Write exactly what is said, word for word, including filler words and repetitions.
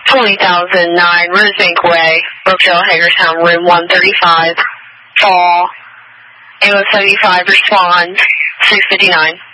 twenty thousand nine, Rosebank Way, Brookdale, Hagerstown, room one thirty-five, fall, A O seventy-five, respond, six fifty-nine.